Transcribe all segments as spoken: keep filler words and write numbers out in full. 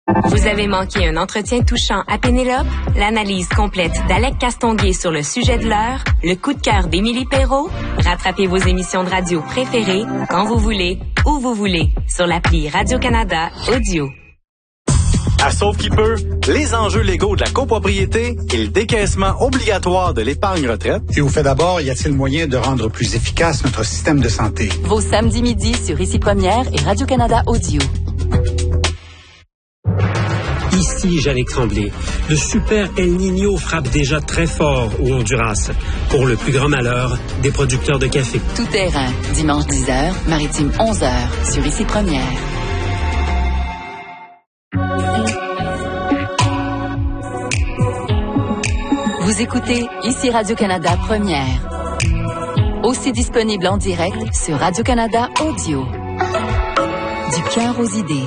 Vous avez manqué un entretien touchant à Pénélope? L'analyse complète d'Alec Castonguay sur le sujet de l'heure? Le coup de cœur d'Émilie Perrault? Rattrapez vos émissions de radio préférées quand vous voulez, où vous voulez, sur l'appli Radio-Canada Audio. À Sauve qui peut, les enjeux légaux de la copropriété et le décaissement obligatoire de l'épargne retraite. Et au fait d'abord, y a-t-il moyen de rendre plus efficace notre système de santé? Vos samedis midi sur Ici Première et Radio-Canada Audio. Ici Jannick Tremblay. Le super El Niño frappe déjà très fort au Honduras, pour le plus grand malheur des producteurs de café. Tout terrain, dimanche dix heures, maritime onze heures, sur Ici Première. Vous écoutez Ici Radio-Canada Première. Aussi disponible en direct sur Radio-Canada Audio. Du cœur aux idées.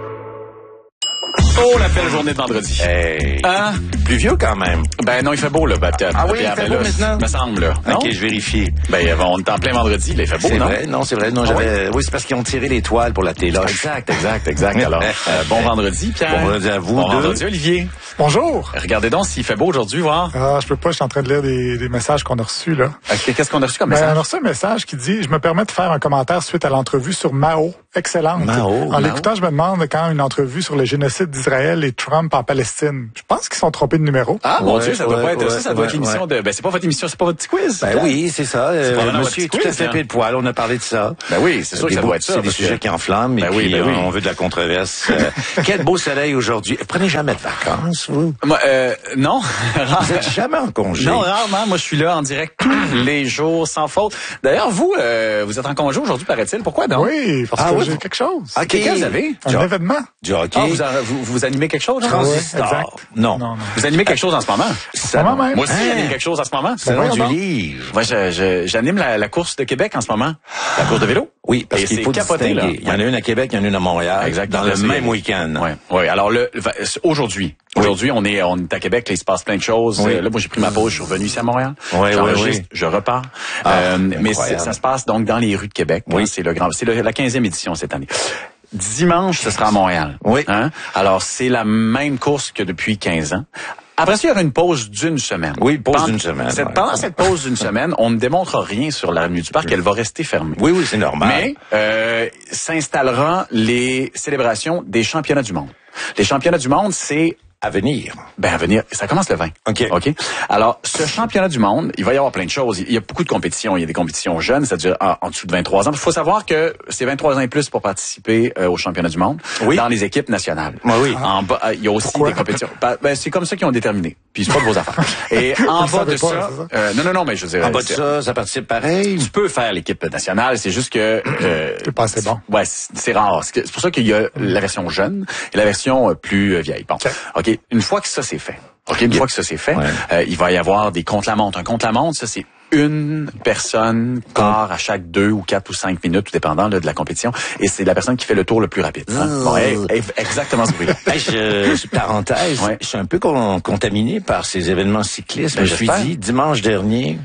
Oh, la belle journée de vendredi. Hey. Hein? Pluvieux quand même. Ben non, il fait beau, là. Ben, ah oui, il fait beau là, maintenant? Me semble, là. Non? OK, je vérifie. Ben, on est en plein vendredi, là. Il fait beau, c'est non? Vrai? Non, c'est vrai. Non, ah j'avais... Oui, oui, c'est parce qu'ils ont tiré les toiles pour la téloche. Exact, exact, exact. Alors, euh, bon vendredi, Pierre. Bon vendredi à vous Bon deux. vendredi, Olivier. Bonjour. Regardez donc s'il fait beau aujourd'hui, voir. Ah, je peux pas, je suis en train de lire des, des messages qu'on a reçus, là. Okay, qu'est-ce qu'on a reçu comme ben, message? On a reçu un message qui dit « Je me permets de faire un commentaire suite à l'entrevue sur Mao. Excellente. Mao. En Mao. l'écoutant, je me demande quand une entrevue sur le génocide d'Israël et Trump en Palestine. Je pense qu'ils sont trompés de numéro. Ah, mon ouais, Dieu, ça doit ouais, pas être ouais, ça. Ça ouais, doit être ouais, l'émission ouais. de... Ben, c'est pas votre émission, c'est pas votre petit quiz. Ben oui, c'est ça. Euh, c'est monsieur est tout à fait pile poil. On a parlé de ça. Ben oui, c'est sûr que ça doit être ça. C'est des sujets qui enflamment. Ben et oui, puis, ben oui. on veut de la controverse. euh, quel beau soleil aujourd'hui. Prenez jamais de vacances, vous? Moi, euh, non. Vous êtes jamais en congé. Non, rarement. Moi, je suis là en direct tous les jours, sans faute. D'ailleurs, vous, euh, vous êtes en congé aujourd'hui, paraît-il. Pourquoi donc? Oui, parce ah, que oui. j'ai quelque chose. OK. Qu'est-ce que vous avez? Un du événement. Du hockey. Ah, vous, en, vous, vous animez quelque chose? Hein? Transistor. Ouais, exact. Non. non, non. Vous animez quelque chose en ce moment? Ça va même. Moi aussi, Hein? j'anime quelque chose en ce moment. C'est voyons du donc. livre. Moi, je, je, j'anime la, la course de Québec en ce moment. La course de vélo. Oui, parce Et qu'il c'est faut capoté, distinguer. là. Il y en a une à Québec, il y en a une à Montréal. Exact. Dans le même week-end. Ouais. Ouais. Alors, le, le aujourd'hui. Aujourd'hui, on est, on est à Québec, là, il se passe plein de choses. Oui. Euh, là, moi, j'ai pris ma pause, je suis revenu ici à Montréal. Oui, J'enregistre, oui, oui. je repars. Ah, euh, mais incroyable. c'est, ça se passe donc dans les rues de Québec. Oui. Hein, c'est le grand, c'est le, la quinzième édition cette année. Dimanche, ce sera à Montréal. Oui. Hein? Alors, c'est la même course que depuis quinze ans. Après ça, il y aura une pause d'une semaine. Oui, pause Pendant- d'une semaine. Cette, ouais. pendant cette pause d'une semaine, on ne démontre rien sur l'avenue du Parc. Elle va rester fermée. Oui, oui, c'est normal. Mais euh, s'installeront les célébrations des championnats du monde. Les championnats du monde, c'est à venir. ben à venir. Ça commence le vingt. OK. OK. Alors, ce championnat du monde, il va y avoir plein de choses. Il y a beaucoup de compétitions. Il y a des compétitions jeunes, c'est-à-dire en, en dessous de vingt-trois ans. Il faut savoir que c'est vingt-trois ans et plus pour participer euh, au championnat du monde Oui. dans les équipes nationales. Ah oui. En bas, euh, il y a aussi Pourquoi? des compétitions. Ben, ben, c'est comme ça qu'ils ont déterminé. Puis c'est pas de vos affaires. Et en Vous bas le de savez ça, pas, c'est ça? euh, non, non, non, mais je veux dire, En bas de c'est- ça, ça participe pareil. tu peux faire l'équipe nationale, c'est juste que euh, C'est pas assez bon. Ouais, c'est c'est rare. C'est que- c'est pour ça qu'il y a la version jeune et la version euh, plus euh, vieille. Bon, OK. ok. Une fois que ça c'est fait, ok, une fois que ça c'est fait, Ouais. euh, il va y avoir des contre-la-montre. Un contre-la-montre, ça c'est une personne part à chaque deux ou quatre ou cinq minutes, tout dépendant là, de la compétition, et c'est la personne qui fait le tour le plus rapide. Hein? Bon, hey, hey, exactement ce bruit-là. Hey, je, je- parenthèse, Ouais. je suis un peu con- contaminé par ces événements cyclistes. Ben, Je me suis j'espère. dit, dimanche dernier,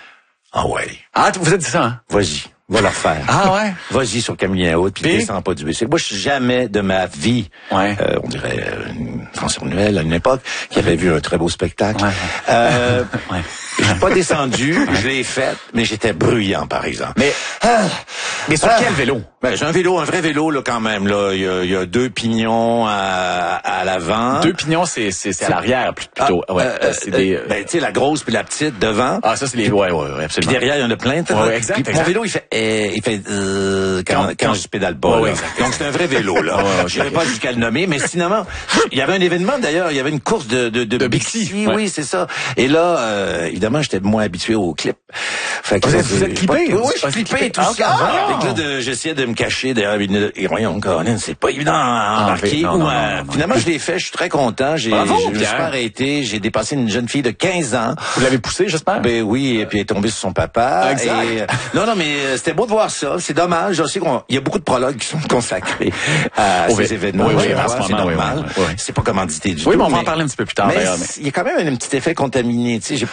ah ouais, Ah, tu- vous êtes dit ça, hein? vas-y, va le refaire. Ah ouais? Vas-y sur Camillien Haute, puis Puis? descends pas du bicycle. Moi, je suis jamais de ma vie, Ouais. euh, on dirait euh, une François Noël à une époque, qui avait vu un très beau spectacle. Ouais. Euh, Ouais. Je suis pas descendu, je l'ai fait, mais j'étais bruyant, par exemple. Mais, Ah! mais sur Ah! quel vélo? Ben, j'ai un vélo, un vrai vélo, là, quand même, là. Il y a, il y a deux pignons à, à l'avant. Deux pignons, c'est c'est c'est à l'arrière plut- plutôt. Ah, ouais, euh, c'est des. euh, ben, tu sais, la grosse puis la petite devant. ah, ça c'est les. Ouais, ouais, ouais, Puis absolument. derrière, il y en a plein. t'as- Ouais, ouais, exact, Puis mon exact. vélo, il fait, euh, il fait euh, quand, Quand- quand, quand- je pédale pas. Ouais, là. ouais, exact. Donc c'est un vrai vélo là. Ouais, ouais, Je n'irai ok. pas jusqu'à le nommer, mais sinon, il y avait un événement d'ailleurs. Il y avait une course de de, de, De Bixi, Bixi, ouais. oui, c'est ça. Et là, euh, évidemment, j'étais moins habitué au clip. Fait Vous là, êtes- vous êtes j'ai clippé? pas- Oui, Vous oui, êtes je suis clippé? clippé tout Ah, ça. ah. Fait que là, de- j'essayais de me cacher derrière une. Et voyons, Colin, c'est pas évident à embarquer. non, ou non, à- non, non. Finalement, je l'ai fait. Je suis très content. J'ai, Bravo, je me suis Pierre. pas arrêté. J'ai dépassé une jeune fille de quinze ans. Vous l'avez poussé, j'espère? Ben oui, et puis elle est tombée sur son papa. Exact. Et, euh, non, non, mais euh, c'était beau de voir ça. C'est dommage. Je sais qu'il y a beaucoup de prologues qui sont consacrés à Oui, ces événements. oui, oui, Je en vois, ce c'est moment, oui, normal. oui, oui. C'est pas commandité du Oui, tout. mais on va en parler un petit peu plus tard, Mais d'ailleurs, mais- il y a quand même un petit effet contaminé. Tu sais, j'ai pas été contaminé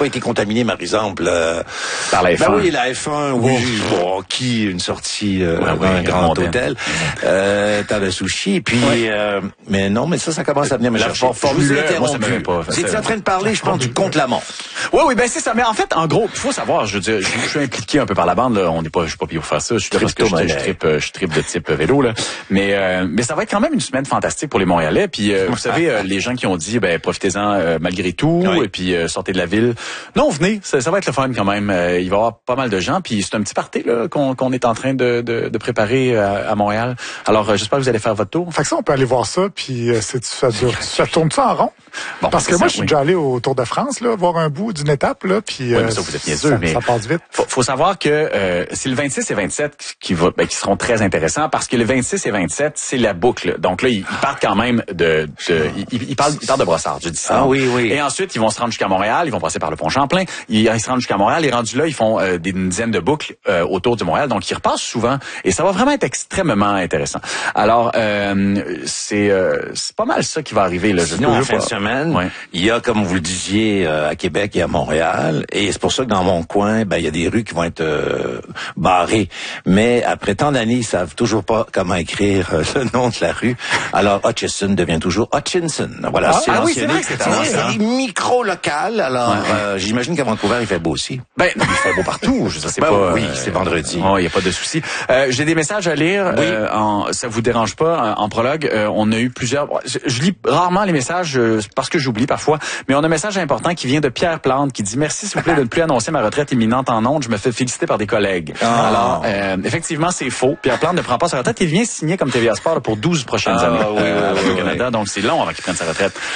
terminé, par exemple. Euh, Par la F un. Ben oui, la F un, oui. Bon, qui une sortie euh, ouais, dans oui, un grand mondaine. hôtel. Euh, t'as le sushi, puis... Ouais. Euh, mais non, mais ça, ça commence à venir me La chercher. Formule Je vous ai un, moi, ça interrompu. m'avait pas. Vous étiez en train de parler, je pense, du contre-la-montre. Oui, oui, ben c'est ça. Mais en fait, en gros, il faut savoir, je veux dire, je, je suis impliqué un peu par la bande, là. On n'est pas, je suis pas payé pour faire ça. Je suis parce que je, je tripe, je tripe de type vélo, là. Mais, euh, mais ça va être quand même une semaine fantastique pour les Montréalais. Puis, euh, vous savez, euh, les gens qui ont dit, ben, profitez-en euh, malgré tout, oui. et puis euh, sortez de la ville. Non, venez, ça, ça va être le fun quand même. Euh, il va y avoir pas mal de gens. Puis c'est un petit party là qu'on, qu'on est en train de, de, de préparer à, à Montréal. Alors, euh, j'espère que vous allez faire votre tour. Fait que ça, on peut aller voir ça, puis euh, c'est, ça, dure, ça tourne ça en rond? Bon, Parce que ça, moi, je suis oui. déjà allé au Tour de France, là, voir un bout d'une étape, là, puis Oui, euh, mais ça, vous êtes niaiseux, ça, mais ça passe vite. Faut, faut savoir que euh, c'est le vingt-six et vingt-sept qui va, ben, qui seront très intéressants parce que le vingt-six et vingt-sept, c'est la boucle. Donc là, ils, ils partent quand même de, de ils, ils parlent, ils partent de Brossard, je dis ça. Ah oui, oui. Et ensuite, ils vont se rendre jusqu'à Montréal, ils vont passer par le pont Champlain, ils, ils se rendent jusqu'à Montréal, et rendus là, ils font euh, des une dizaine de boucles euh, autour du Montréal, donc ils repassent souvent, et ça va vraiment être extrêmement intéressant. Alors, euh, c'est euh, c'est pas mal ça qui va arriver là. Je Sinon, en je fin pas. de semaine, Ouais. il y a, comme vous le disiez, euh, à Québec et à Montréal, et c'est pour ça que dans mon coin, ben il y a des rues qui vont être euh, barrées. Mais après tant d'années, ils savent toujours pas comment écrire euh, le nom de la rue. Alors Hutchison devient toujours Hutchinson. Voilà, Ah, c'est ah oui, l'ancienne- c'est vrai que c'est ancien, c'est hein. des micro-locales. Alors, Ouais. euh, j'imagine qu'à Vancouver, il fait beau aussi. Ben, il fait beau partout. Je sais Ben pas. oui, euh, c'est vendredi. Il n'y a pas de souci. Euh, J'ai des messages à lire. Oui. Euh, en, ça vous dérange pas en, en prologue. Euh, on a eu plusieurs. Je, je lis rarement les messages euh, parce que j'oublie parfois. Mais on a un message important qui vient de Pierre Plante qui dit merci s'il vous plaît de ne plus annoncer ma retraite imminente en ondes. Je me fais féliciter par des collègues. Ah. Alors euh, effectivement c'est faux. Pierre Plante ne prend pas sa retraite. Il vient signer comme T V A Sport pour douze prochaines Ah, années oui, oui, euh, oui, au oui. Canada. Donc c'est long avant qu'il prenne sa retraite.